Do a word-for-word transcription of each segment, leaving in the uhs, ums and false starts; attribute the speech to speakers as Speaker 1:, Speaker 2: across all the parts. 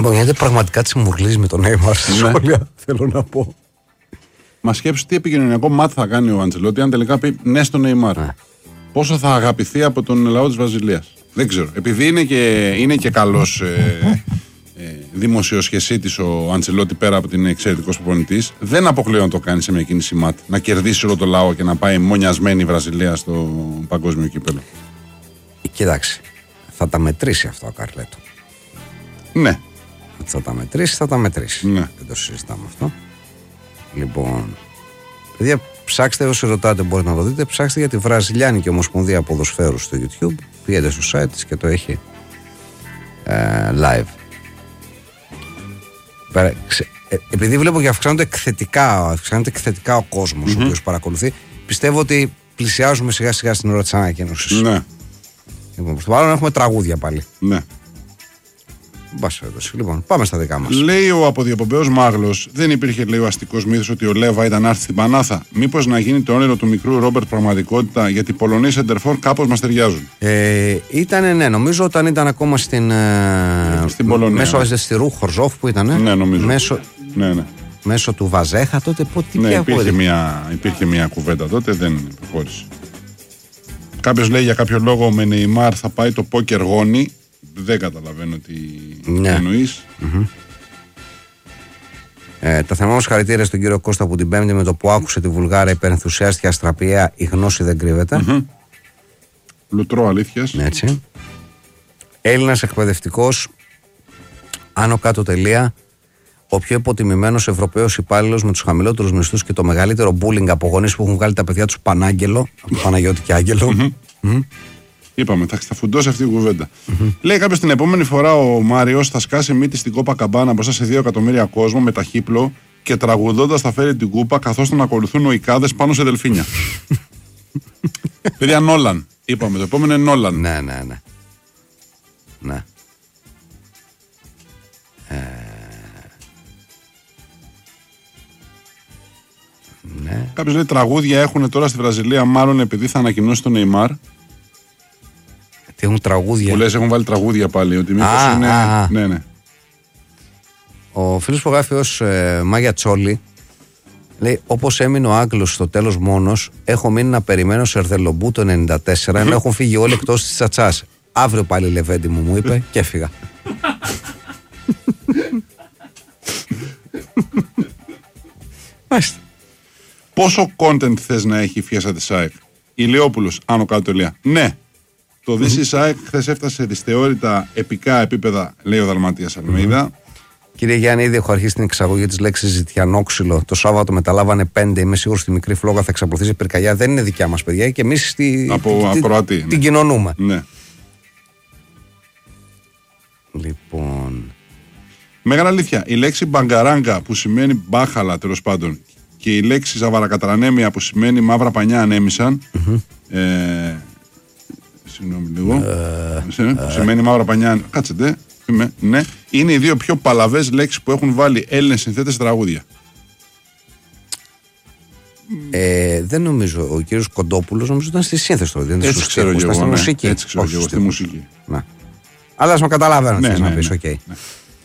Speaker 1: Γιατί πραγματικά τη μουρλίζει με τον Νέιμαρ στη σχόλια, θέλω να πω.
Speaker 2: Μα σκέψου τι επικοινωνιακό μάτι θα κάνει ο Αντσελότη αν τελικά πει ναι στον Νέιμαρ. Ναι. Πόσο θα αγαπηθεί από τον λαό της Βραζιλίας. Δεν ξέρω. Επειδή είναι και, είναι και καλός ε, ε, δημοσιοσχεσίτης ο Αντσελότη πέρα από την εξαιρετικός προπονητής, δεν αποκλείω να το κάνει σε μια κίνηση μάτι. Να κερδίσει όλο το λαό και να πάει μονιασμένη η Βραζιλία στο παγκόσμιο κύπελλο.
Speaker 1: Κοιτάξτε. Θα τα μετρήσει αυτό ο Καρλέτο.
Speaker 2: Ναι.
Speaker 1: Θα τα μετρήσει, θα τα μετρήσει.
Speaker 2: Ναι.
Speaker 1: Δεν το συζητάμε αυτό. Λοιπόν, παιδιά, ψάξτε όσοι ρωτάτε, μπορείτε να το δείτε. Ψάξτε για τη Βραζιλιάνικη Ομοσπονδία Ποδοσφαίρου στο YouTube. Πήγαινε στο site της και το έχει ε, live. Ε, επειδή βλέπω και αυξάνονται εκθετικά, αυξάνεται εκθετικά ο κόσμος mm-hmm. ο οποίος παρακολουθεί, πιστεύω ότι πλησιάζουμε σιγά σιγά στην ώρα της ανακοίνωσης.
Speaker 2: Ναι.
Speaker 1: Λοιπόν, στο παρόν έχουμε τραγούδια πάλι.
Speaker 2: Ναι.
Speaker 1: Λοιπόν, πάμε στα δικά μας.
Speaker 2: Λέει ο αποδιοπομπαίος Μάγλος, δεν υπήρχε, λέει, ο αστικός μύθος ότι ο Λέβα ήταν άρθι στην Πανάθα. Μήπως να γίνει το όνειρο του μικρού Ρόμπερτ πραγματικότητα, γιατί οι Πολωνοί σεντερφόρ κάπως μας ταιριάζουν.
Speaker 1: Ε, ήτανε, ναι, νομίζω όταν ήταν ακόμα στην. Ε,
Speaker 2: στην Πολωνία.
Speaker 1: Μέσω Αζεστηρού Χορζόφ που ήταν.
Speaker 2: Ναι, νομίζω.
Speaker 1: Μέσω,
Speaker 2: ναι, ναι.
Speaker 1: μέσω του Βαζέχα τότε. Πότε, τι
Speaker 2: ναι,
Speaker 1: πια
Speaker 2: υπήρχε μια, υπήρχε μια κουβέντα τότε, δεν προχώρησε. Κάποιος λέει για κάποιο λόγο με Νεϊμάρ θα πάει το πόκερ γόνι. Δεν καταλαβαίνω τι
Speaker 1: ναι.
Speaker 2: εννοείς.
Speaker 1: Mm-hmm. Ε, τα θερμά μας χαρητήρια στον κύριο Κώστα που την Πέμπτη με το που άκουσε τη Βουλγάρα υπερενθουσιάστηκε αστραπιαία, η γνώση δεν κρύβεται.
Speaker 2: Mm-hmm. Λουτρό αλήθειας.
Speaker 1: Έτσι. Έλληνας εκπαιδευτικός, άνω κάτω τελεία, ο πιο υποτιμημένος Ευρωπαίος υπάλληλος με τους χαμηλότερους μισθούς και το μεγαλύτερο μπούλινγκ από γονείς που έχουν βγάλει τα παιδιά τους Πανάγγελο, από Παναγιώτη και Άγγελο.
Speaker 2: Mm-hmm. Mm-hmm. Είπαμε, θα, θα φουντώσει αυτή η κουβέντα. Mm-hmm. Λέει κάποιος την επόμενη φορά ο Μάριος θα σκάσει μύτη στην κόπα καμπάνα μπροστά σε δύο εκατομμύρια κόσμο με ταχύπλο και τραγουδώντας θα φέρει την κούπα καθώς τον ακολουθούν οι κάδες πάνω σε δελφίνια. Παιδιά, Νόλαν. Είπαμε, το επόμενο είναι Νόλαν.
Speaker 1: Ναι, ναι, ναι. Ναι. Ε... ναι.
Speaker 2: Κάποιος λέει τραγούδια έχουν τώρα στη Βραζιλία, μάλλον επειδή θα ανακοινώσει τον Νεϊμάρ.
Speaker 1: Έχουν τραγούδια.
Speaker 2: Που λες έχουν βάλει τραγούδια πάλι. Ότι μήπως
Speaker 1: α,
Speaker 2: είναι.
Speaker 1: Α, α.
Speaker 2: Ναι, ναι.
Speaker 1: Ο φίλος που γράφει ως ε, Μάγια Τσόλη λέει: όπως έμεινε ο Άγγλος στο τέλος μόνος, έχω μείνει να περιμένω σε Ερδελομπού το ενενήντα τέσσερα ενώ έχουν φύγει όλοι εκτός της τσατσάς. Αύριο πάλι Λεβέντη μου, μου είπε και έφυγα.
Speaker 2: Πόσο content θες να έχει η φιέστα της ΑΕΚ? Ηλιόπουλος, άνω κάτω τελεία. Ναι. Το This is ΑΕΚ χθες έφτασε σε δυσθεώρητα επικά επίπεδα, λέει ο Δαλματίας Αλμέιδα.
Speaker 1: Κύριε Γιάννη, ήδη έχω αρχίσει την εξαγωγή της λέξης ζητιανόξυλο. Το Σάββατο μεταλάβανε πέντε. Είμαι σίγουρος ότι η μικρή φλόγα θα εξαπλωθεί σε πυρκαγιά. Δεν είναι δικιά μας, παιδιά, και εμείς τη,
Speaker 2: από
Speaker 1: τη,
Speaker 2: ακροατή,
Speaker 1: την
Speaker 2: ναι.
Speaker 1: κοινωνούμε.
Speaker 2: Ναι.
Speaker 1: Λοιπόν.
Speaker 2: Μεγάλη αλήθεια. Η λέξη μπαγκαράγκα που σημαίνει μπάχαλα τέλος πάντων και η λέξη ζαβαρακατρανέμια που σημαίνει μαύρα πανιά ανέμισαν. Mm-hmm. Ε, συγγνώμη λίγο. Uh, που uh, σημαίνει μαύρα πανιά. Κάτσετε. Είμαι, ναι. Είναι οι δύο πιο παλαβές λέξεις που έχουν βάλει Έλληνες συνθέτες τραγούδια.
Speaker 1: Ε, δεν νομίζω. Ο κύριος Κοντόπουλος νομίζω ήταν στη σύνθεση τώρα.
Speaker 2: Έτσι ξέρω εγώ.
Speaker 1: Ήταν στη
Speaker 2: ναι.
Speaker 1: μουσική.
Speaker 2: Έτσι ξέρω εγώ. Στη μουσική.
Speaker 1: Να. Αλλά ας με καταλαβαίνω τι
Speaker 2: ναι,
Speaker 1: θες
Speaker 2: ναι,
Speaker 1: να πεις.
Speaker 2: Ναι,
Speaker 1: okay.
Speaker 2: ναι.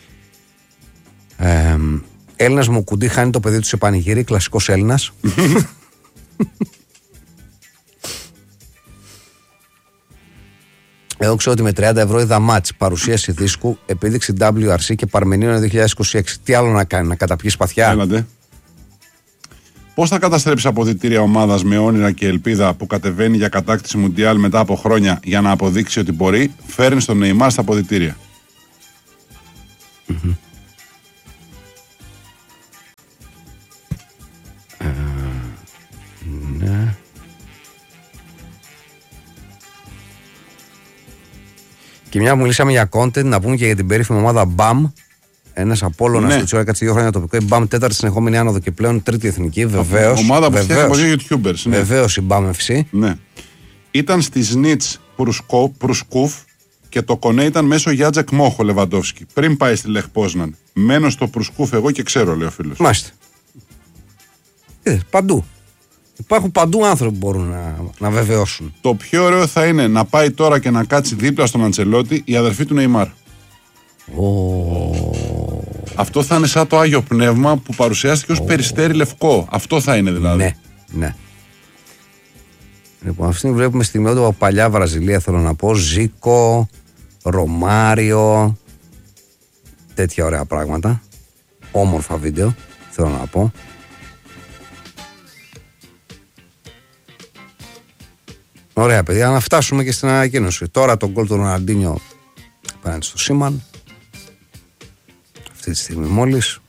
Speaker 1: Ε, Έλληνας μου κουντί χάνει το παιδί του σε πανηγύρι. Κλασικός Έλληνας. Εγώ ξέρω ότι με τριάντα ευρώ είδα μάτς, παρουσίαση δίσκου, επίδειξη ντάμπλιου αρ σι και Παρμενίων δύο χιλιάδες είκοσι έξι. Τι άλλο να κάνει, να καταπιεί σπαθιά?
Speaker 2: Έλατε. Πώς θα καταστρέψει αποδυτήρια ομάδας με όνειρα και ελπίδα που κατεβαίνει για κατάκτηση Μουντιάλ μετά από χρόνια για να αποδείξει ότι μπορεί? Φέρνει στον Νεϊμάρ στα αποδυτήρια.
Speaker 1: Mm-hmm. Uh, ναι. Και μια που μιλήσαμε για content, να πούμε και για την περίφημη ομάδα μπαμ. Ένας Απόλλωνας
Speaker 2: ναι.
Speaker 1: που τσιόρα κάτσε δύο χρόνια τοπικό. Η μπαμ τέταρτη συνεχόμενη άνοδο και πλέον τρίτη εθνική. Βεβαίως.
Speaker 2: Ομάδα που φτιάχνει από δύο YouTubers. Ναι.
Speaker 1: Βεβαίως η μπαμ εφ σι.
Speaker 2: Ναι. Ήταν στη Σνίτς Προυσκούφ και το κονέ ήταν μέσω Γιάτζεκ Μόχο Λεβαντόφσκι. Πριν πάει στη Λεχ Πόσναν. Μένω στο Προυσκούφ εγώ και ξέρω, λέει ο φίλος.
Speaker 1: Μάλιστα. Ε, παντού. Υπάρχουν παντού άνθρωποι που μπορούν να, να βεβαιώσουν.
Speaker 2: Το πιο ωραίο θα είναι να πάει τώρα και να κάτσει δίπλα στον Αντσελότη η αδερφή του Νεϊμάρ.
Speaker 1: Oh.
Speaker 2: Αυτό θα είναι σαν το Άγιο Πνεύμα που παρουσιάστηκε ως oh. Περιστέρι Λευκό. Αυτό θα είναι δηλαδή.
Speaker 1: Ναι, ναι. Λοιπόν, αυτή βλέπουμε στιγμή από παλιά Βραζιλία, θέλω να πω. Ζίκο, Ρωμάριο, τέτοια ωραία πράγματα. Όμορφα βίντεο, θέλω να πω. Ωραία παιδιά, να φτάσουμε και στην ανακοίνωση. Τώρα τον γκολ του Ροναλντίνιο απέναντι στο Σίμαν. Αυτή τη στιγμή μόλις.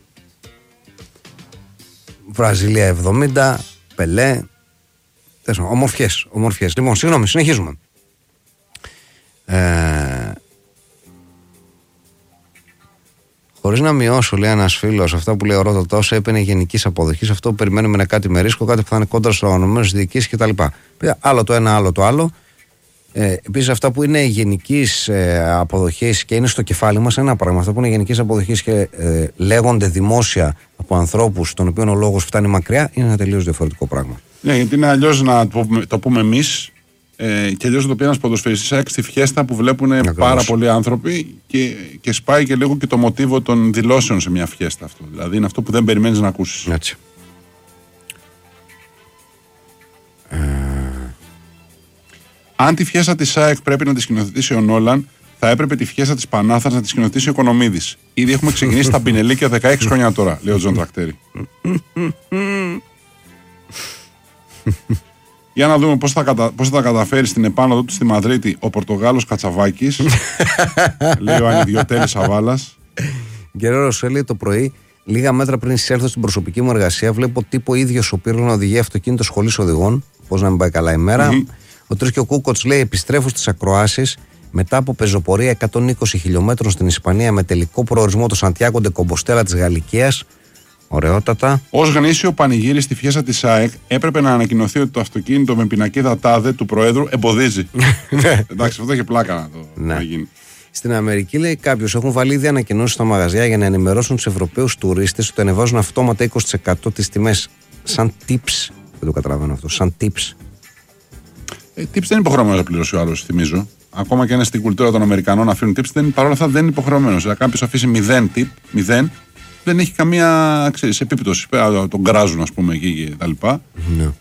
Speaker 1: Βραζιλία εβδομήντα, Πελέ. Ομορφιές, ομορφιές. Λοιπόν, συγγνώμη, συνεχίζουμε. Ε, χωρίς να μειώσω, λέει ένας φίλος, αυτά που λέει ο Ρότο τόσο έπαινε γενικής αποδοχής. Αυτό που περιμένουμε είναι κάτι με ρίσκο, κάτι που θα είναι κόντρα στο οργανωμένος διοικήσεις κτλ. Άλλο το ένα, άλλο το άλλο. Ε, Επίσης, αυτά που είναι γενικής ε, αποδοχής και είναι στο κεφάλι μας, ένα πράγμα. Αυτά που είναι γενικής αποδοχής και ε, λέγονται δημόσια από ανθρώπους, των οποίων ο λόγος φτάνει μακριά, είναι ένα τελείως διαφορετικό πράγμα.
Speaker 2: Ναι, γιατί είναι αλλιώς να το πούμε, το πούμε εμείς ε, και αλλιώς να το πει ένας ποδοσφαιριστής στη φιέστα που βλέπουν Ακριβώς. πάρα πολλοί άνθρωποι και, και σπάει και λίγο και το μοτίβο των δηλώσεων σε μια φιέστα αυτό. Δηλαδή είναι αυτό που δεν περιμένεις να ακούσεις.
Speaker 1: Έτσι.
Speaker 2: Ε... Αν τη φιέστα της ΑΕΚ πρέπει να τη σκηνοθετήσει ο Νόλαν, θα έπρεπε τη φιέστα της Πανάθας να τη σκηνοθετήσει ο Οικονομίδης. Ήδη έχουμε ξεκινήσει τα πινελίκια δεκαέξι χρόνια τώρα, λέει ο Τζον Τρακτέρη. Για να δούμε πώς θα, κατα... πώς θα τα καταφέρει στην επάνωδο του στη Μαδρίτη ο Πορτογάλος Κατσαβάκης. Λέει ο Ανιδιωτέλης Αβάλας.
Speaker 1: Γκερέρο Σέλη, το πρωί, λίγα μέτρα πριν εισέλθω στην προσωπική μου εργασία, βλέπω τύπο ίδιος ο Πύρλο να οδηγεί αυτοκίνητο σχολής οδηγών. Πώς να μην πάει καλά η μέρα. Mm-hmm. Ο Τρίσκιο Κούκοτς λέει: επιστρέφω στις ακροάσεις μετά από πεζοπορία εκατόν είκοσι χιλιομέτρων στην Ισπανία με τελικό προορισμό το Σαντιάγκο ντε Κομποστέλα της Γαλλικίας. Ωραιότατα.
Speaker 2: Ως γνήσιο πανηγύρι στη φιέστα της ΑΕΚ έπρεπε να ανακοινωθεί ότι το αυτοκίνητο με πινακίδα τάδε του Προέδρου εμποδίζει. Εντάξει, αυτό έχει πλάκα να το
Speaker 1: ναι.
Speaker 2: να γίνει.
Speaker 1: Στην Αμερική, λέει κάποιος, έχουν βάλει ήδη ανακοινώσεις στα μαγαζιά για να ενημερώσουν τους Ευρωπαίους τουρίστες ότι ανεβάζουν αυτόματα είκοσι τοις εκατό τις τιμές. Σαν tips. Δεν το καταλαβαίνω αυτό. Σαν tips.
Speaker 2: Ε, tips δεν είναι υποχρεωμένο να πληρώσει ο άλλος, θυμίζω. Ακόμα και αν είναι στην κουλτούρα των Αμερικανών να αφήνουν tips, παρόλα αυτά δεν είναι υποχρεωμένο. Αν κάποιος αφήσει μηδέν tip, μηδέν, δεν έχει καμία ξέρεις, επίπτωση. Τον κράζουν, ας πούμε, εκεί και τα λοιπά.
Speaker 1: Ναι.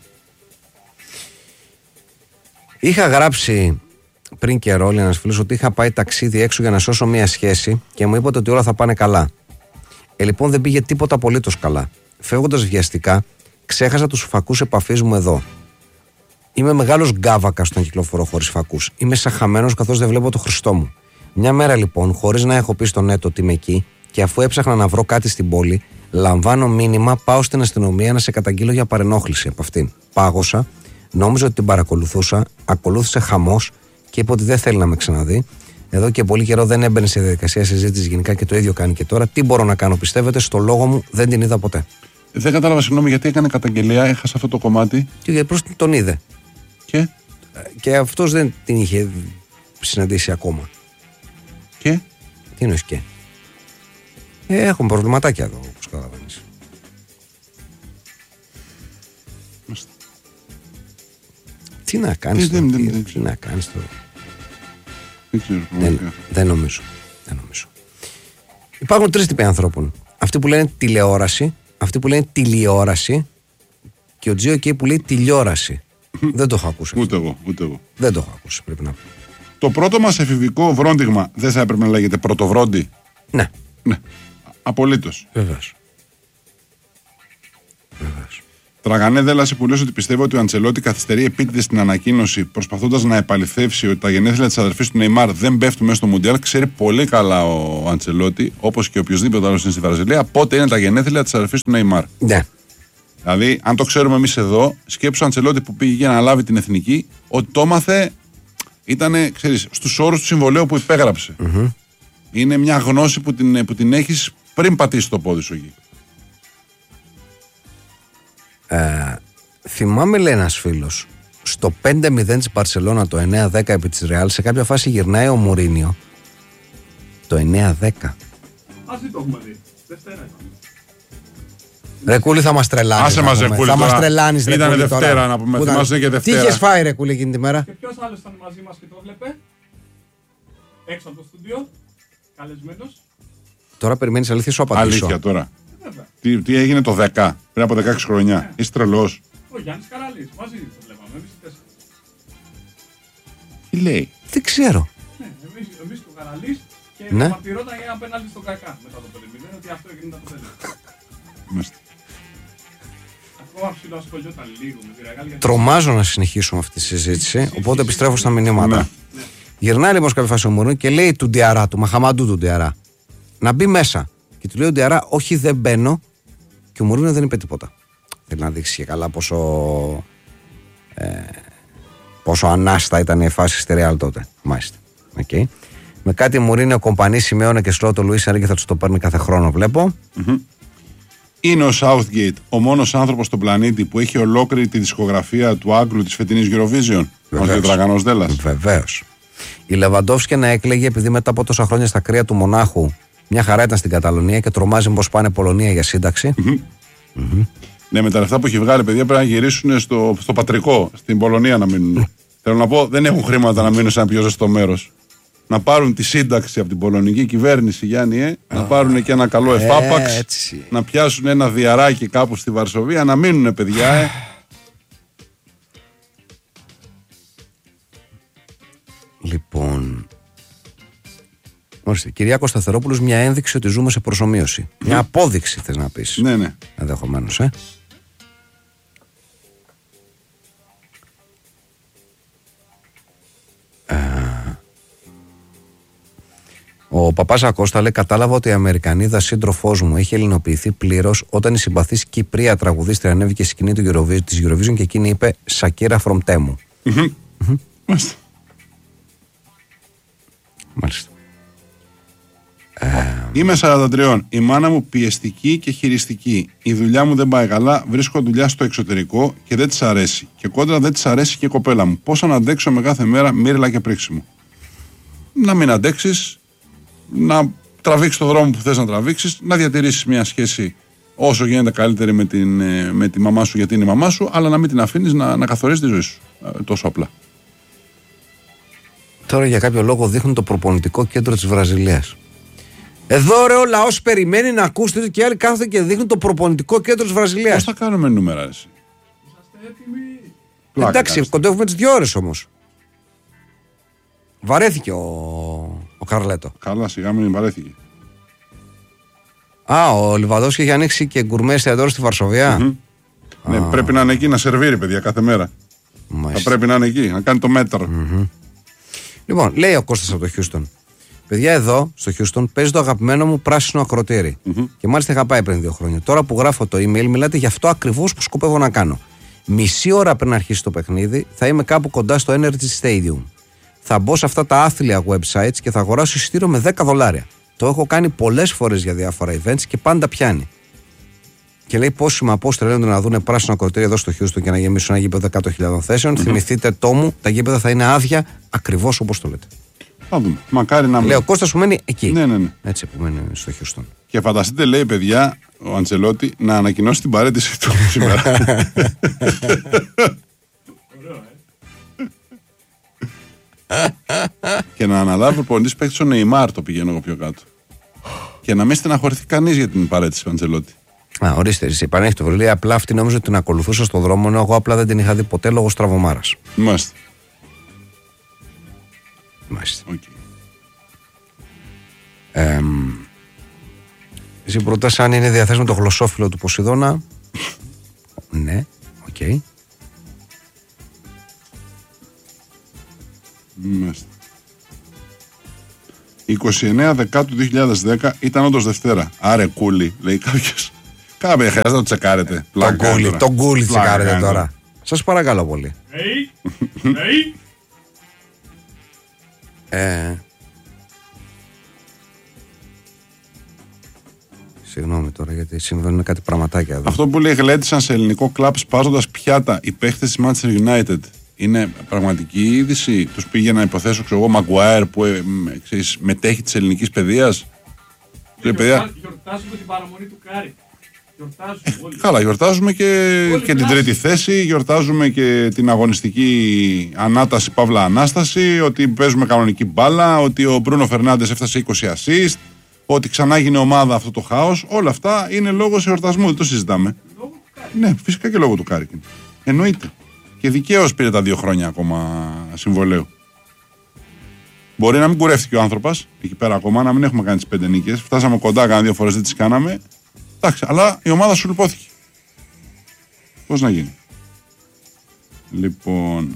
Speaker 1: Είχα γράψει πριν καιρό, λέει ένας φίλος, ότι είχα πάει ταξίδι έξω για να σώσω μια σχέση και μου είπατε ότι όλα θα πάνε καλά. Ε, λοιπόν, δεν πήγε τίποτα απολύτως καλά. Φεύγοντας βιαστικά, ξέχασα τους φακούς επαφής μου εδώ. Είμαι μεγάλος γκάβακας όταν κυκλοφορώ χωρίς φακούς. Είμαι σαν χαμένος καθώς δεν βλέπω το Χριστό μου. Μια μέρα λοιπόν, χωρίς να έχω πει στον Νέτο ότι είμαι εκεί, και αφού έψαχνα να βρω κάτι στην πόλη, λαμβάνω μήνυμα, πάω στην αστυνομία να σε καταγγείλω για παρενόχληση από αυτήν. Πάγωσα, νόμιζα ότι την παρακολουθούσα, ακολούθησε χαμός και είπε ότι δεν θέλει να με ξαναδεί. Εδώ και πολύ καιρό δεν έμπαινε σε διαδικασία συζήτηση γενικά και το ίδιο κάνει και τώρα. Τι μπορώ να κάνω, πιστεύετε, στο λόγο μου δεν την είδα ποτέ.
Speaker 2: Δεν κατάλαβα, συγγνώμη, γιατί έκανε καταγγελία, έχασα αυτό το κομμάτι.
Speaker 1: Και προς τον είδε.
Speaker 2: Και,
Speaker 1: και αυτός δεν την είχε συναντήσει ακόμα.
Speaker 2: Και.
Speaker 1: Τι εννοείς και. Ε, έχουμε προβληματάκια εδώ, όπως καταλαβαίνεις. Τι να κάνεις
Speaker 2: δεν,
Speaker 1: τώρα,
Speaker 2: δεν,
Speaker 1: τι,
Speaker 2: δεν,
Speaker 1: τι να κάνεις τώρα.
Speaker 2: Δεν, ξέρω,
Speaker 1: δεν, δεν νομίζω. Δεν νομίζω. Υπάρχουν τρεις τύποι ανθρώπων. Αυτοί που λένε τηλεόραση, αυτοί που λένε τηλεόραση και ο Τζιο εκεί που λέει τηλεόραση. Δεν το έχω ακούσει.
Speaker 2: Ούτε εγώ, ούτε εγώ.
Speaker 1: Δεν το έχω ακούσει, πρέπει να πω.
Speaker 2: Το πρώτο μας εφηβικό βρόντιγμα δεν θα έπρεπε να λέγεται πρωτοβρόντι.
Speaker 1: Ναι.
Speaker 2: Ναι. Απολύτως.
Speaker 1: Βεβαίως. Βεβαίως.
Speaker 2: Τραγανέ δέλασε που λες ότι πιστεύω ότι ο Αντσελότη καθυστερεί επίτηδες στην ανακοίνωση προσπαθώντας να επαληθεύσει ότι τα γενέθλια της αδερφής του Νεϊμάρ δεν πέφτουν μέσα στο Μουντιάλ. Ξέρει πολύ καλά ο Αντσελότη, όπως και οποιοδήποτε άλλος είναι στη Βραζιλία, πότε είναι τα γενέθλια της αδερφής του Νεϊμάρ.
Speaker 1: Ναι.
Speaker 2: Δηλαδή, αν το ξέρουμε εμείς εδώ, σκέψου ο Αντσελότη που πήγε για να λάβει την εθνική, ότι το έμαθε ήταν, ξέρεις, στους όρους του συμβολέου που υπέγραψε.
Speaker 1: Mm-hmm.
Speaker 2: Είναι μια γνώση που την, που την έχεις πριν πατήσει το πόδι σου εκεί.
Speaker 1: Ε, θυμάμαι, λέει ένας φίλος, στο πέντε μηδέν της Μπαρσελόνα, το εννέα δέκα επί της Ρεάλ, σε κάποια φάση γυρνάει ο Μουρίνιο. Το εννέα δέκα.
Speaker 3: Ας δεν το έχουμε δει. Δευτέρα.
Speaker 1: Ρε Κούλη, θα μας τρελάνεις.
Speaker 2: Άσε μας, ρε Κούλη.
Speaker 1: Θα μας τρελάνεις, ρε
Speaker 2: Ήτανε
Speaker 1: Κούλη,
Speaker 2: Δευτέρα,
Speaker 1: τώρα.
Speaker 2: να πούμε.
Speaker 1: Ήταν...
Speaker 2: Θυμάσαι και Δευτέρα.
Speaker 1: Τι είχες φάει, ρε Κούλη, εκείνη τη μέρα.
Speaker 3: Και ποιος άλλος ήταν μαζί μας και το βλέπε. Έξω από το στούντιο. Καλεσμένος.
Speaker 1: Τώρα περιμένεις αλήθεια, σου απαντήσω.
Speaker 2: Αλήθεια τώρα. Τι, τι έγινε το δέκα, πριν από δεκαέξι χρόνια. Είσαι τρελός.
Speaker 3: Ο Γιάννης Καραλής, μαζί το βλέπαμε, εμείς οι τέσσερις.
Speaker 2: Τι λέει.
Speaker 1: Δεν ξέρω.
Speaker 3: Ναι, εμείς, εμείς το Καραλής και
Speaker 1: Ναι.
Speaker 3: διαμαρτυρόταν για ένα πέναλτι στον Κακά μετά το πέντε μηδέν, ότι αυτό έγινε το αποτέλεσμα.
Speaker 2: Μάλιστα.
Speaker 3: Ακόμα ψηλό ασχολιόταν λίγο με τη Ρεάλ. γιατί-
Speaker 1: Τρομάζω να συνεχίσουμε αυτή τη συζήτηση, οπότε επιστρέφω στα μηνύματα.
Speaker 2: Ναι.
Speaker 1: Γυρνάει λοιπόν σε κάποια φάση ο Μουρίνιο και λέει του Ντιαρά, του Μαχαμαντού του Ντιαρά, να μπει μέσα. Και του λέει ο Ντιαρά, όχι δεν μπαίνω. Και ο Μουρίνιο δεν είπε τίποτα. Θέλει να δείξει και καλά πόσο, ε, πόσο ανάστα ήταν η φάση στη Ρεάλ τότε. Μάλιστα. Okay. Με κάτι Μουρίνιο, Κομπανί, Σιμεώνε και Σλότο, Λουίς Ενρίκε θα του το παίρνει κάθε χρόνο, βλέπω.
Speaker 2: Είναι ο Southgate ο μόνος άνθρωπος στον πλανήτη που έχει ολόκληρη τη δισκογραφία του Άγγλου της φετινής Eurovision. Ο Τραγανός Δέλλας.
Speaker 1: Βεβαίως. Η Λεβαντόφσκι να έκλαιγε επειδή μετά από τόσα χρόνια στα κρύα του Μονάχου μια χαρά ήταν στην Καταλωνία και τρομάζει πως πάνε Πολωνία για σύνταξη.
Speaker 2: Mm-hmm. Ναι, με τα λεφτά που έχει βγάλει, παιδιά, πρέπει να γυρίσουν στο, στο πατρικό, στην Πολωνία να μείνουν. Θέλω να πω, δεν έχουν χρήματα να μείνουν σε ένα πιο ζεστό μέρος. Να πάρουν τη σύνταξη από την πολωνική κυβέρνηση, Γιάννη, ε, να πάρουν και ένα καλό εφάπαξ,
Speaker 1: Έτσι.
Speaker 2: να πιάσουν ένα διαράκι κάπου στη Βαρσοβία, να μείνουν, παιδιά, ε.
Speaker 1: Λοιπόν. Ορίστε, Κυριάκο Σταθερόπουλος, μια ένδειξη ότι ζούμε σε προσομοίωση. Μια απόδειξη, θες να πεις.
Speaker 2: Ναι, ναι.
Speaker 1: Ενδεχομένως, ε. Ο παπάς Ακώστα λέει: κατάλαβα ότι η Αμερικανίδα σύντροφός μου έχει ελληνοποιηθεί πλήρως όταν η συμπαθής Κυπρία τραγουδίστρια ανέβηκε στη σκηνή του Eurovision, της Eurovision και εκείνη είπε Σακύρα from Τέμου.
Speaker 2: Μάλιστα.
Speaker 1: Μάλιστα.
Speaker 2: Είμαι σαράντα τρία. Η μάνα μου πιεστική και χειριστική. Η δουλειά μου δεν πάει καλά. Βρίσκω δουλειά στο εξωτερικό και δεν της αρέσει. Και κόντρα δεν της αρέσει και η κοπέλα μου. Πώς να αντέξω με κάθε μέρα μύρλα και πρίξιμο. Να μην αντέξεις, να τραβήξεις το δρόμο που θες να τραβήξεις, να διατηρήσεις μια σχέση όσο γίνεται καλύτερη με, την, με τη μαμά σου γιατί είναι η μαμά σου, αλλά να μην την αφήνεις να, να καθορίσει τη ζωή σου. Τόσο απλά.
Speaker 1: Τώρα για κάποιο λόγο δείχνουν το προπονητικό κέντρο της Βραζιλίας. Εδώ ρε ο λαός περιμένει να ακούσει και άλλοι κάθονται και δείχνουν το προπονητικό κέντρο της Βραζιλίας.
Speaker 2: Πώς θα κάνουμε νούμερα, εσύ.
Speaker 3: Είσαστε έτοιμοι.
Speaker 2: Πλάκα
Speaker 1: Εντάξει,
Speaker 2: κάνεις.
Speaker 1: κοντεύουμε τις δύο ώρες όμως. Βαρέθηκε ο, ο Καρλέτο.
Speaker 2: Καλά, σιγά μην βαρέθηκε.
Speaker 1: Α, ο Λιβαδόφσκι έχει ανοίξει και γκουρμέ εστιατόριο στη Βαρσοβία.
Speaker 2: Mm-hmm. Ναι, πρέπει να είναι εκεί να σερβίρει, παιδιά, κάθε μέρα.
Speaker 1: Μάλιστα.
Speaker 2: Θα πρέπει να είναι εκεί, να κάνει το μέτρο.
Speaker 1: Mm-hmm. Λοιπόν, λέει ο Κώστας από το Χιούστον. Παιδιά, εδώ στο Χιούστον παίζει το αγαπημένο μου πράσινο ακροτήρι. Mm-hmm. Και μάλιστα είχα πάει πριν δύο χρόνια. Τώρα που γράφω το email, μιλάτε για αυτό ακριβώς που σκοπεύω να κάνω. Μισή ώρα πριν αρχίσει το παιχνίδι, θα είμαι κάπου κοντά στο Energy Stadium. Θα μπω σε αυτά τα άθλια websites και θα αγοράσω εισιτήριο με δέκα δολάρια. Το έχω κάνει πολλές φορές για διάφορα events και πάντα πιάνει. Και λέει πόσοι με απόστρε λένε να δουν πράσινο ακροτήρι εδώ στο Χιούστον και να γεμίσουν ένα γήπεδο εκατό χιλιάδων θέσεων. Mm-hmm. Θυμηθείτε το μου, τα γήπεδα θα είναι άδεια ακριβώς όπως το λέτε.
Speaker 2: Θα δούμε. Μακάρι να μην.
Speaker 1: Λέει ο Κώστας που μένει εκεί.
Speaker 2: Ναι, ναι, ναι.
Speaker 1: Έτσι που μένει στο Χιούστον.
Speaker 2: Και φανταστείτε, λέει, παιδιά, ο Αντσελότη να ανακοινώσει την παρέτηση του σήμερα.
Speaker 3: Ωραίο, ε.
Speaker 2: Και να αναλάβει ο προπονητής παίκτης ο Νεϊμάρ, το πηγαίνω εγώ πιο κάτω. Και να μην στεναχωρηθεί κανείς για την παρέτηση του Αντσελότη.
Speaker 1: Α, ορίστε, εσύ πανέχει το βρελί. Απλά αυτή νόμιζε ότι την ακολουθούσα στον δρόμο, ενώ εγώ απλά δεν την είχα δει ποτέ λόγω στραβωμάρας.
Speaker 2: Μάλιστα.
Speaker 1: Μάλιστα.
Speaker 2: Okay.
Speaker 1: Ε, εσύ προτάς αν είναι διαθέσιμο το γλωσσόφυλλο του Ποσειδώνα. Ναι, οκ. Okay.
Speaker 2: Μάλιστα. είκοσι εννέα Δεκάτου δύο χιλιάδες δέκα ήταν όντως Δευτέρα. Άρε κούλι, λέει κάποιος. Κάποια χρειάζεται να το τσεκάρετε.
Speaker 1: Τον κούλι, τον κούλι τσεκάρετε τώρα. Σας παρακαλώ πολύ.
Speaker 3: Hey, hey.
Speaker 1: Ε, συγγνώμη τώρα γιατί συμβαίνουν κάτι πραγματάκια εδώ.
Speaker 2: Αυτό που λέει γλέντισαν σε ελληνικό κλαμπ σπάζοντας πιάτα οι παίχτες της Manchester United. Είναι πραγματική είδηση. Τους πήγε να υποθέσω, ξέρω εγώ, Μαγκουάερ που ε, ξέρεις, μετέχει της ελληνικής παιδείας.
Speaker 3: Γιορτά, γιορτάζουμε την παραμονή του Κάρι. Γιορτάζουμε όλοι.
Speaker 2: Καλά, γιορτάζουμε και, και την τρίτη θέση, γιορτάζουμε και την αγωνιστική ανάταση, παύλα ανάσταση, ότι παίζουμε κανονική μπάλα, ότι ο Μπρούνο Φερνάντες έφτασε είκοσι assist, ότι ξανά γίνει ομάδα αυτό το χάος. Όλα αυτά είναι λόγος εορτασμού, δεν το συζητάμε. Ναι, φυσικά και λόγω του Κάρικιν. Εννοείται. Και δικαίως πήρε τα δύο χρόνια ακόμα συμβολαίου. Μπορεί να μην κουρεύτηκε ο άνθρωπος εκεί πέρα ακόμα, να μην έχουμε κάνει τις πέντε νίκες. Φτάσαμε κοντά, κάνα δύο φορές δεν τις κάναμε. Εντάξει, αλλά η ομάδα σου λυπώθηκε. Πώς να γίνει. Λοιπόν.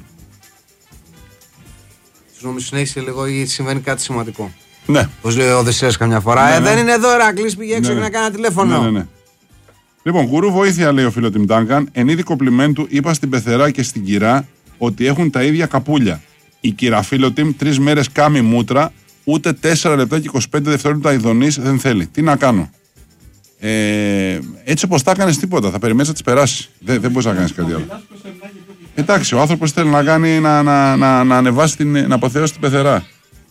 Speaker 1: Νομίζω συνέχισε λίγο ή συμβαίνει κάτι σημαντικό.
Speaker 2: Ναι.
Speaker 1: Πώς λέει ο Οδυσσέας καμιά φορά.
Speaker 2: Ναι,
Speaker 1: ε,
Speaker 2: ναι.
Speaker 1: Δεν είναι εδώ, Ερακλής, πήγε έξω
Speaker 2: Ναι,
Speaker 1: και
Speaker 2: ναι.
Speaker 1: να κάνει ένα τηλέφωνο.
Speaker 2: Ναι, ναι, ναι. Λοιπόν, γουρού βοήθεια, λέει ο φίλο Τιμ Ντάγκαν. Εν είδη κομπλιμέντου, είπα στην Πεθερά και στην Κυρά ότι έχουν τα ίδια καπούλια. Η Κυρά φίλο Τιμ τρεις μέρες κάμει μούτρα, ούτε τέσσερα λεπτά και είκοσι πέντε δευτερόλεπτα ειδονής δεν θέλει. Τι να κάνω. Ε, έτσι όπως τα έκανες τίποτα, θα περιμένεις να τις περάσει. Δεν, δεν μπορείς να κάνεις κάτι άλλο. Εντάξει, ο άνθρωπος θέλει να κάνει να, να, να, να ανεβάσει την, να αποθεώσει την Πεθερά.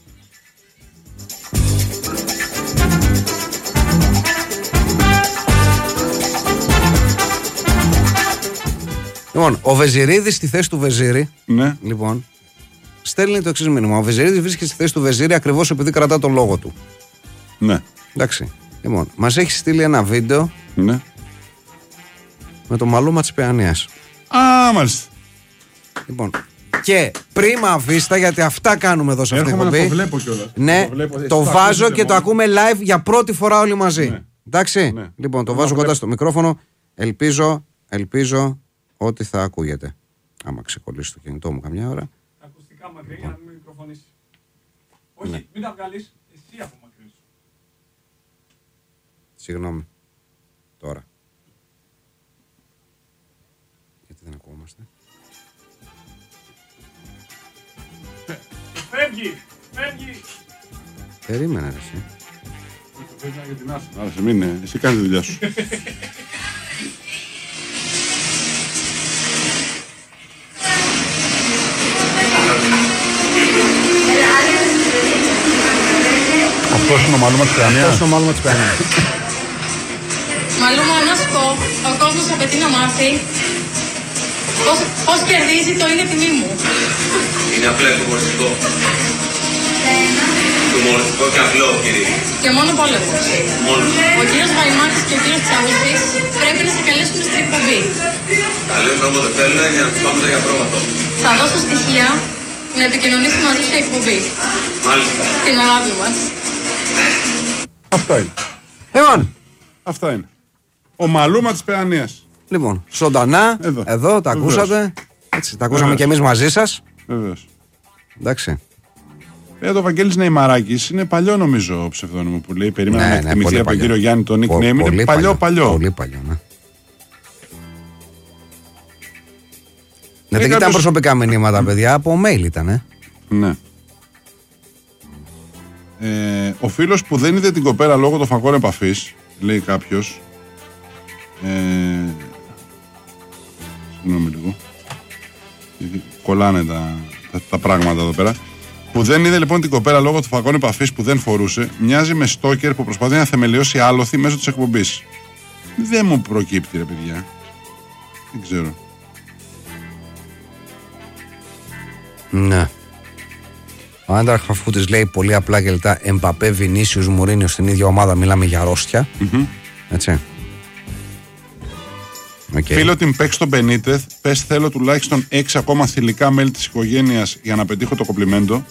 Speaker 1: Λοιπόν, ο Βεζιρίδης στη θέση του Βεζίρη.
Speaker 2: Ναι.
Speaker 1: Λοιπόν, στέλνει το εξής μήνυμα. Ο Βεζιρίδης βρίσκεται στη θέση του Βεζίρη ακριβώς επειδή κρατά τον λόγο του.
Speaker 2: Ναι.
Speaker 1: Εντάξει. Λοιπόν, μας έχει στείλει ένα βίντεο
Speaker 2: Ναι.
Speaker 1: με το μαλούμα της Παιανίας.
Speaker 2: Α, μάλιστα.
Speaker 1: Λοιπόν, και πρίμα βίστα, γιατί αυτά κάνουμε εδώ σε αυτή την
Speaker 2: Έρχομαι να
Speaker 1: εκπομπή.
Speaker 2: το βλέπω κιόλας.
Speaker 1: Ναι,
Speaker 2: το, βλέπω,
Speaker 1: το
Speaker 2: εσείς
Speaker 1: βάζω
Speaker 2: ακούτε
Speaker 1: και το
Speaker 2: μόνο.
Speaker 1: ακούμε live για πρώτη φορά όλοι μαζί.
Speaker 2: Ναι.
Speaker 1: Εντάξει.
Speaker 2: Ναι.
Speaker 1: Λοιπόν, το
Speaker 2: Να
Speaker 1: βάζω
Speaker 2: βλέπω.
Speaker 1: κοντά στο μικρόφωνο. Ελπίζω, ελπίζω ότι θα ακούγεται. Άμα ξεκολλήσει το κινητό μου καμιά ώρα.
Speaker 3: Τα ακουστικά μακριά για να μην μικροφωνήσει. Όχι, μην τα βγάλεις, εσύ απομακρύνεις.
Speaker 1: Συγγνώμη. Τώρα. Γιατί δεν ακούμαστε.
Speaker 3: Φεύγει, φεύγει.
Speaker 1: Περίμενε ρε εσύ.
Speaker 2: Άρα σε μην είναι. Εσύ κάνεις τη δουλειά σου. Αυτό είναι ο μαλούμα της Παιανίας.
Speaker 1: Αυτό είναι το μάλωμα της Παιανίας.
Speaker 4: Μαλούμα, να σου πω, ο κόσμος απαιτεί να μάθει πώς, πώς κερδίζει, το είναι τιμή μου.
Speaker 5: Είναι απλό και χωριστικό. Το μονοτικό και απλό, κύριε.
Speaker 4: Και μόνο πόλεμος.
Speaker 5: Μόνο.
Speaker 4: Ο κύριος Βαϊμάκης και ο κύριος Τσαούσης πρέπει να σε καλέσουν στην εκπομπή.
Speaker 5: Καλή νόμο δεν θέλουν για να τους πάμε για πρόβατο.
Speaker 4: Θα δώσω στοιχεία να επικοινωνήσει μαζί σου η εκπομπή.
Speaker 5: Μάλιστα.
Speaker 4: Την αγάπη μας.
Speaker 2: Αυτά είναι.
Speaker 1: Λοιπόν,
Speaker 2: Αυτά είναι. Ο μαλούμα της Παιανίας.
Speaker 1: λοιπόν, ζωντανά,
Speaker 2: Εδώ.
Speaker 1: εδώ, τα
Speaker 2: Βεβαίως.
Speaker 1: ακούσατε. Έτσι, τα ακούσαμε
Speaker 2: Βεβαίως.
Speaker 1: κι εμείς μαζί σας.
Speaker 2: Βεβαίως.
Speaker 1: Εντάξει.
Speaker 2: Ε, το Βαγγέλης Νεϊμαράκης είναι παλιό νομίζω ψευδόνυμο που λέει. Περίμενα
Speaker 1: Ναι,
Speaker 2: να
Speaker 1: ναι,
Speaker 2: εκτιμηθεί
Speaker 1: πολύ
Speaker 2: από τον
Speaker 1: παλιό.
Speaker 2: κύριο Γιάννη το
Speaker 1: Πο-
Speaker 2: nickname. Είναι
Speaker 1: πολύ
Speaker 2: παλιό παλιό.
Speaker 1: Πολύ παλιό, ναι. Ναι, δεν
Speaker 2: κάποιος-
Speaker 1: ήταν προσωπικά μηνύματα, παιδιά, από mail ήταν, ε.
Speaker 2: Ναι. Ε, ο φίλος που δεν είδε την κοπέλα λόγω των φακών επαφής, λέει κάποιος. Ε, συγγνώμη λίγο. Γιατί κολλάνε τα, τα, τα πράγματα εδώ πέρα. Που δεν είδε λοιπόν την κοπέλα λόγω των φακών επαφής που δεν φορούσε, μοιάζει με στόκερ που προσπαθεί να θεμελιώσει άλοθη μέσω της εκπομπής. Δεν μου προκύπτει, ρε παιδιά. Δεν ξέρω.
Speaker 1: Ναι. Ο Άντρα Χαφούτης λέει πολύ απλά και λεπτά Εμπαπέ, Βινίσιους, Μουρίνιο στην ίδια ομάδα. Μιλάμε για αρρώστια. Έτσι. Okay.
Speaker 2: Φίλο την παίξει τον Μπενίτεθ, πες θέλω τουλάχιστον έξι ακόμα θηλυκά μέλη της οικογένειας για να πετύχω το κομπλιμέντο.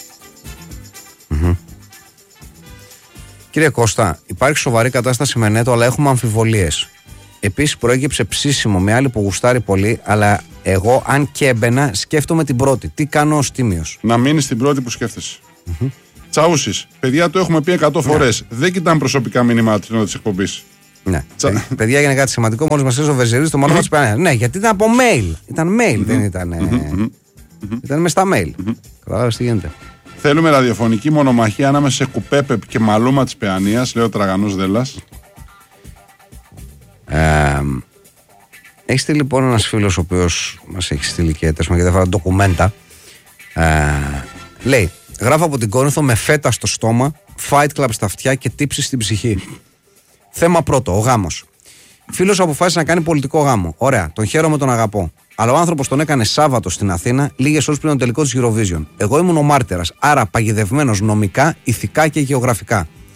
Speaker 1: Κύριε Κώστα, υπάρχει σοβαρή κατάσταση με Νέτο, αλλά έχουμε αμφιβολίες. Επίσης προέκυψε ψήσιμο με άλλη που γουστάρει πολύ, αλλά εγώ αν και έμπαινα σκέφτομαι την πρώτη. Τι κάνω ως τίμιος.
Speaker 2: Να μείνει στην πρώτη που σκέφτεσαι. Mm-hmm. Τσαούσης, παιδιά το έχουμε πει εκατό φορές. Δεν κοιτάμε προσωπικά μηνύματα της εκπομπής.
Speaker 1: Ναι.
Speaker 2: Τσα-
Speaker 1: Ε, παιδιά, έγινε κάτι σημαντικό. Μόλις μας έδωσε ο Βεζιρίδης το μάλλον της Παιανίας. Ναι, γιατί ήταν από mail. Ήταν mail, δεν ήταν. Ε... Ήταν μες στα mail. Κατάλαβες τι γίνεται.
Speaker 2: Θέλουμε ραδιοφωνική μονομαχία ανάμεσα σε Κουπέπεπ και Μαλούμα της Παιανίας, λέει ο Τραγανός Δέλλας.
Speaker 1: Ε, έχει στείλει λοιπόν ένας φίλος ο οποίος μας έχει στείλει και τέσσερα και διάφορα ντοκουμέντα. Ε, λέει, γράφω από την Κόρινθο με φέτα στο στόμα, fight club στα αυτιά και τύψη στην ψυχή. Θέμα πρώτο, ο γάμος. Φίλος αποφάσισε να κάνει πολιτικό γάμο. Ωραία, τον χαίρομαι, τον αγαπώ. Αλλά ο άνθρωπος τον έκανε Σάββατο στην Αθήνα, λίγες ώρες πριν τον τελικό της Eurovision. Εγώ ήμουν ο μάρτυρας, άρα παγιδευμένος νομικά, ηθικά και γεωγραφικά.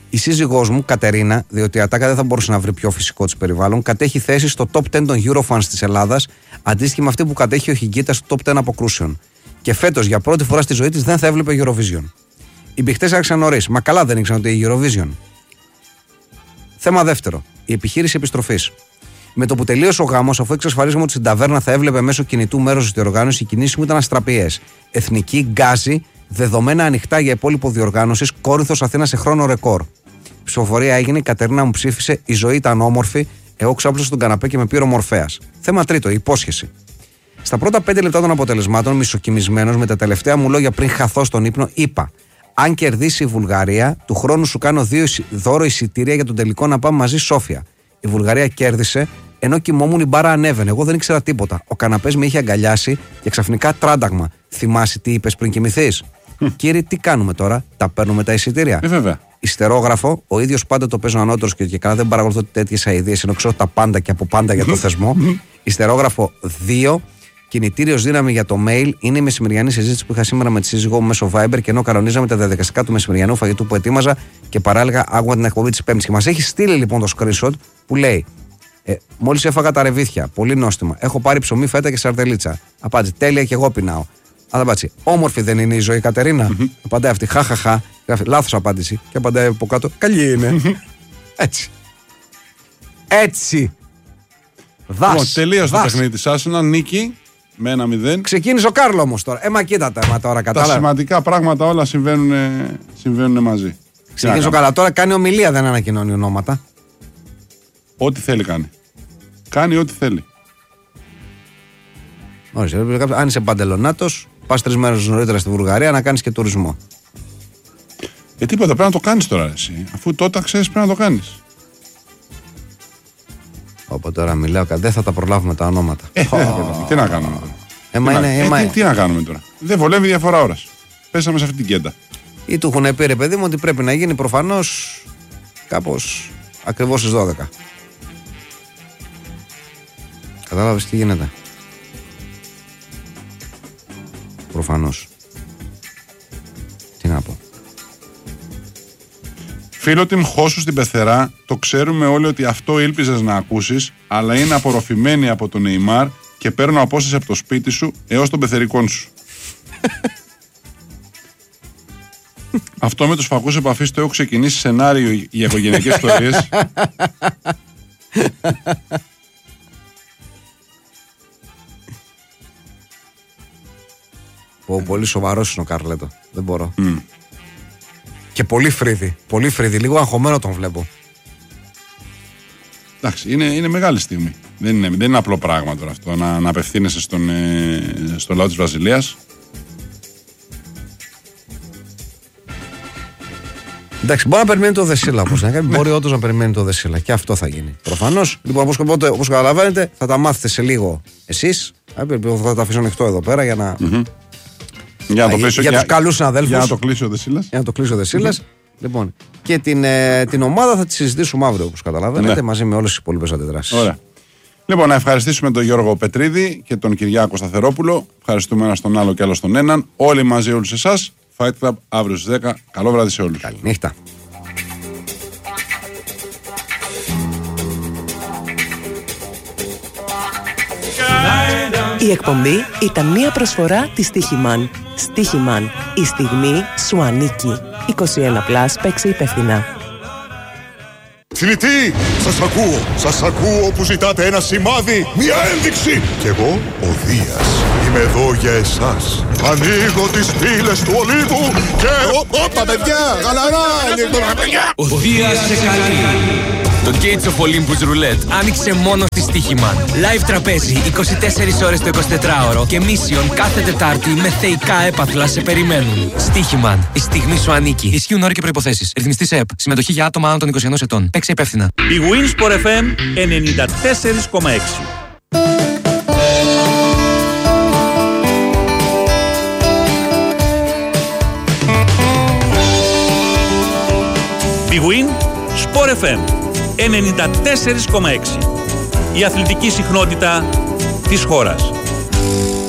Speaker 1: Η σύζυγός μου, Κατερίνα, διότι η Ατάκα δεν θα μπορούσε να βρει πιο φυσικό της περιβάλλον, κατέχει θέση στο top δέκα των Eurofans της Ελλάδας, αντίστοιχη με αυτή που κατέχει ο Χιγκίτας στο top δέκα αποκρούσεων. Και φέτος για πρώτη φορά στη ζωή της δεν θα έβλεπε Eurovision. Οι μπιχτές άρχισαν νωρίς. Μα καλά δεν ήξεραν ότι η Eurovision. Θέμα δεύτερο. Η επιχείρηση επιστροφής. Με το που τελείωσε ο γάμος, αφού εξασφαλίσαμε ότι στην ταβέρνα θα έβλεπε μέσω κινητού μέρος της διοργάνωσης, οι κινήσεις μου ήταν αστραπιές. Εθνική, γκάζι, δεδομένα ανοιχτά για υπόλοιπο διοργάνωσης, Κόρινθος Αθήνα σε χρόνο ρεκόρ. Η ψηφοφορία έγινε, η Κατερίνα μου ψήφισε, η ζωή ήταν όμορφη, εγώ ξάπλωσα στον καναπέ και με πήρε ομορφέας. Θέμα τρίτο, η υπόσχεση. Στα πρώτα πέντε λεπτά των αποτελεσμάτων, μισοκοιμισμένος με τα τελευταία μου λόγια πριν χαθώ στον ύπνο, είπα: αν κερδίσει η Βουλγαρία, του χρόνου σου κάνω δύο δώρο εισιτήρια για τον τελικό να πάμε μαζί Σόφια. Η Βουλγαρία κέρδισε, ενώ κοιμόμουν η μπάρα ανέβαινε. Εγώ δεν ήξερα τίποτα. Ο καναπές με είχε αγκαλιάσει και ξαφνικά τράνταγμα. Θυμάσαι τι είπες πριν κοιμηθείς? Κύριε, τι κάνουμε τώρα? Τα παίρνουμε τα εισιτήρια.
Speaker 2: Ε, βέβαια.
Speaker 1: Ιστερόγραφο, ο ίδιος πάντα το παίζω ανώτερος και, και καλά δεν παρακολουθώ τέτοιες αηδίες, ενώ ξέρω τα πάντα και από πάντα για το θεσμό. Ιστερόγραφο δύο. Κινητήριος δύναμη για το mail είναι η μεσημεριανή συζήτηση που είχα σήμερα με τη σύζυγό μου μέσω Viber και ενώ κανονίζαμε τα διαδικαστικά του μεσημεριανού φαγητού που ετοίμαζα και παράλληλα άκουγα την εκπομπή της Πέμπτης. Και μας έχει στείλει λοιπόν το screenshot που λέει: ε, μόλις έφαγα τα ρεβίθια, πολύ νόστιμα. Έχω πάρει ψωμί, φέτα και σαρδελίτσα. Απάντησε: τέλεια και εγώ πεινάω. Απάντησε: όμορφη δεν είναι η ζωή, Κατερίνα? Απαντάει αυτή: χαχαχά. Λάθος απάντηση. Και απαντάει από κάτω: καλή είναι. Έτσι. Έτσι.
Speaker 2: Λοιπόν, τελείωσε το παιχνίδι της Arsenal, νίκη. Με ένα μηδέν.
Speaker 1: Ξεκίνησε ο Κάρλο όμως τώρα. Ε, μα κοίτατε, μα τώρα κατάλαβα.
Speaker 2: Τα σημαντικά πράγματα όλα συμβαίνουν, συμβαίνουν μαζί.
Speaker 1: Ξεκίνησε ο Κάρλο τώρα, κάνει ομιλία, δεν ανακοινώνει ονόματα.
Speaker 2: Ό,τι θέλει κάνει. Κάνει ό,τι θέλει.
Speaker 1: Ωραία, αν είσαι παντελονάτος, πας τρεις μέρες νωρίτερα στη Βουλγαρία να κάνεις και τουρισμό.
Speaker 2: Ε, τίποτα, πρέπει να το κάνεις τώρα εσύ. Αφού τότε ξέρεις πρέπει να το κάνεις.
Speaker 1: Οπότε τώρα μιλάω, δεν θα τα προλάβουμε τα ονόματα.
Speaker 2: Ε, oh. Τι να κάνουμε τώρα.
Speaker 1: Ε, τι, είναι,
Speaker 2: να, ε, τι, τι να κάνουμε τώρα. Δεν βολεύει διαφορά ώρας. Πέσαμε σε αυτή την κέντα.
Speaker 1: Ή του έχουν πει ρε παιδί μου ότι πρέπει να γίνει προφανώς κάπως ακριβώς στις δώδεκα. Κατάλαβες τι γίνεται? Προφανώς. Τι να πω.
Speaker 2: Φίλο χώσου στην πεθερά, το ξέρουμε όλοι ότι αυτό ήλπιζες να ακούσεις, αλλά είναι απορροφημένη από τον Νεϊμάρ και παίρνω απόσταση από το σπίτι σου έως τον πεθερικών σου. Αυτό με τους φακούς επαφής το έχω ξεκινήσει σενάριο για οικογενειακές ιστορίες.
Speaker 1: Πω, πολύ σοβαρός είναι ο Καρλέτο. Δεν μπορώ. Mm. Και πολύ φρύδι. Πολύ φρύδι. Λίγο αγχωμένο τον βλέπω.
Speaker 2: Εντάξει, είναι, είναι μεγάλη στιγμή. Δεν είναι, δεν είναι απλό πράγμα τώρα αυτό να, να απευθύνεσαι στον, ε, στο λαό της Βραζιλίας.
Speaker 1: Εντάξει, μπορεί να περιμένει το Δεσίλα. Μπορεί όντως να περιμένει το Δεσίλα. Και αυτό θα γίνει. Προφανώς. Λοιπόν, όπως, όπως καταλαβαίνετε, θα τα μάθετε σε λίγο εσείς. Θα τα αφήσω ανοιχτό εδώ πέρα για να. Mm-hmm.
Speaker 2: Για, να το κλείσω,
Speaker 1: για, για τους καλούς συναδέλφους.
Speaker 2: Για να το κλείσει ο Δεσίλας.
Speaker 1: Για να το κλείσει ο Δεσίλας. Mm-hmm. Λοιπόν, και την, ε, την ομάδα θα τη συζητήσουμε αύριο, όπως καταλαβαίνετε, ναι. μαζί με όλες τις υπόλοιπες αντιδράσεις.
Speaker 2: Ωραία. Λοιπόν, να ευχαριστήσουμε τον Γιώργο Πετρίδη και τον Κυριάκο Σταθερόπουλο. Ευχαριστούμε ένα στον άλλο και άλλο στον έναν. Όλοι μαζί, όλους εσάς. Fight Club αύριο στις δέκα. Καλό βράδυ σε όλους.
Speaker 1: Καληνύχτα.
Speaker 6: Η εκπομπή ήταν μία προσφορά της Στίχημαν. Στίχημαν. Η στιγμή σου ανήκει. είκοσι ένα συν, παίξε υπεύθυνα.
Speaker 7: Θηλητή, σας ακούω, σας ακούω που ζητάτε ένα σημάδι, μια ένδειξη. Κι εγώ, ο Δίας, είμαι εδώ για εσάς. Ανοίγω τις πύλες του Ολύβου και... Όπα παιδιά, γαλαρά, ανοίγω τα παιδιά.
Speaker 8: Ο Δίας σε καλεί. Το Gates of Olympus Roulette άνοιξε μόνο στη Στίχημαν. Live τραπέζι είκοσι τέσσερις ώρες το εικοσιτετράωρο και Mission κάθε Τετάρτη με θεϊκά έπαθλα σε περιμένουν. Στίχημαν. Η στιγμή σου ανήκει. Ισχύουν όροι και προϋποθέσεις. Ρυθμιστής ΕΕΠ. Συμμετοχή για άτομα άνω των είκοσι ενός ετών. Παίξε υπεύθυνα.
Speaker 9: Η Winsport εφ εμ ενενήντα τέσσερα κόμμα έξι. Η Winsport εφ εμ ενενήντα τέσσερα κόμμα έξι. Η αθλητική συχνότητα της χώρας.